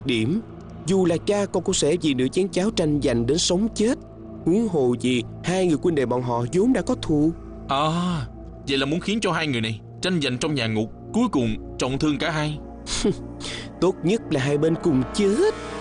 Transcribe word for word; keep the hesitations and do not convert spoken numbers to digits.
điểm. Dù là cha con cũng sẽ vì nửa chén cháo tranh giành đến sống chết. Huống hồ gì hai người huynh đệ bọn họ vốn đã có thù. À, vậy là muốn khiến cho hai người này tranh giành trong nhà ngục, cuối cùng trọng thương cả hai. Tốt nhất là hai bên cùng chết.